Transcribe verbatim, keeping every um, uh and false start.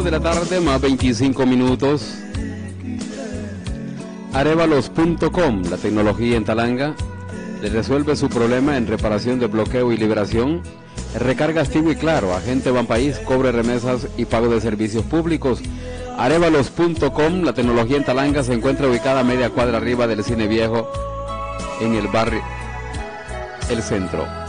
de la tarde, más veinticinco minutos. Arevalos punto com, la tecnología en Talanga, le resuelve su problema en reparación de bloqueo y liberación, recargas Tigo y Claro, agente Banpaís, cobre remesas y pago de servicios públicos. Arevalos punto com, la tecnología en Talanga, se encuentra ubicada a media cuadra arriba del Cine Viejo, en el barrio El Centro.